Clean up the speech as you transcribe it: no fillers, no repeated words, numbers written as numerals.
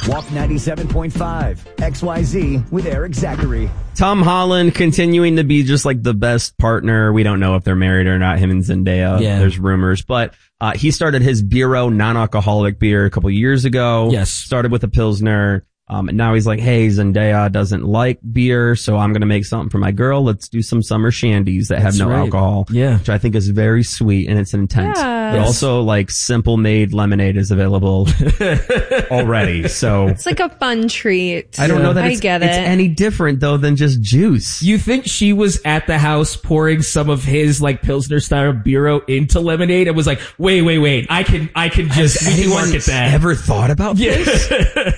Walk 97.5 XYZ with Eric Zachary. Tom Holland continuing to be just like the best partner. We don't know if they're married or not, him and Zendaya. Yeah. There's rumors, but he started his Bureau non-alcoholic beer a couple years ago. Yes. Started with a Pilsner. And now he's like, hey, Zendaya doesn't like beer, so I'm going to make something for my girl. Let's do some summer shandies that have no alcohol. Yeah. Which I think is very sweet and it's intense. Yeah. But Yes. also like Simple Made lemonade is available already. So It's like a fun treat. I don't know that I it's get it. any different though than just juice. You think she was at the house pouring some of his like Pilsner style Bureau into lemonade and was like, wait, I can just, we can market that. Ever thought about this?